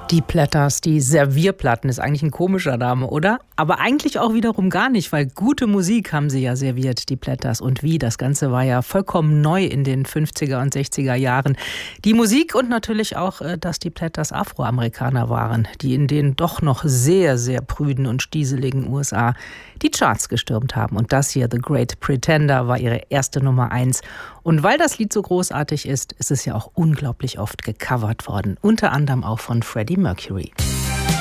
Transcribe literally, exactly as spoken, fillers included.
Die Platters, die Servierplatten, ist eigentlich ein komischer Name, oder? Aber eigentlich auch wiederum gar nicht, weil gute Musik haben sie ja serviert, die Platters. Und wie, das Ganze war ja vollkommen neu in den fünfziger und sechziger Jahren. Die Musik und natürlich auch, dass die Platters Afroamerikaner waren, die in den doch noch sehr, sehr prüden und stieseligen U S A die Charts gestürmt haben. Und das hier, The Great Pretender, war ihre erste Nummer eins. Und weil das Lied so großartig ist, ist es ja auch unglaublich oft gecovert worden. Unter anderem auch von Freddie Mercury.